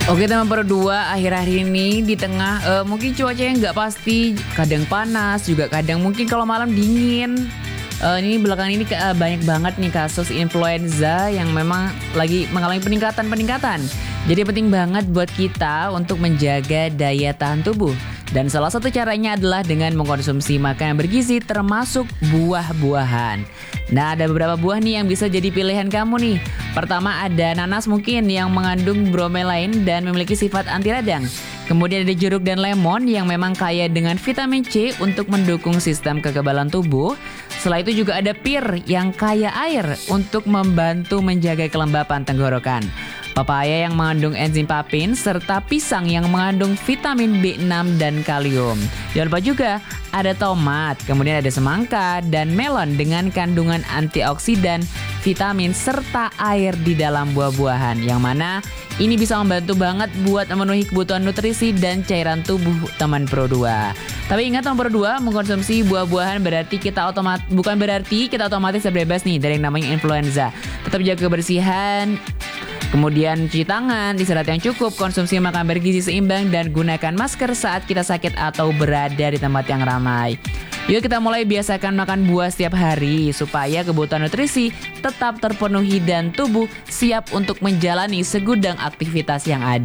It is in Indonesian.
Oke teman Pro 2, akhir-akhir ini di tengah mungkin cuaca yang nggak pasti, kadang panas, juga kadang mungkin kalau malam dingin. Ini belakangan ini banyak banget nih kasus influenza yang memang lagi mengalami peningkatan. Jadi penting banget buat kita untuk menjaga daya tahan tubuh. Dan salah satu caranya adalah dengan mengkonsumsi makanan bergizi termasuk buah-buahan. Nah, ada beberapa buah nih yang bisa jadi pilihan kamu nih. Pertama ada nanas mungkin yang mengandung bromelain dan memiliki sifat anti radang. Kemudian ada jeruk dan lemon yang memang kaya dengan vitamin C untuk mendukung sistem kekebalan tubuh. Setelah itu juga ada pir yang kaya air untuk membantu menjaga kelembapan tenggorokan. Papaya yang mengandung enzim papin, serta pisang yang mengandung vitamin B6 dan kalium. Jangan lupa juga ada tomat, kemudian ada semangka dan melon dengan kandungan antioksidan, vitamin, serta air di dalam buah-buahan. Yang mana ini bisa membantu banget buat memenuhi kebutuhan nutrisi dan cairan tubuh teman Pro 2. Tapi ingat teman Pro 2, mengkonsumsi buah-buahan bukan berarti kita otomatis terbebas nih dari yang namanya influenza. Tetap jaga kebersihan, kemudian cuci tangan, istirahat yang cukup, konsumsi makanan bergizi seimbang, dan gunakan masker saat kita sakit atau berada di tempat yang ramai. Yuk kita mulai biasakan makan buah setiap hari supaya kebutuhan nutrisi tetap terpenuhi dan tubuh siap untuk menjalani segudang aktivitas yang ada.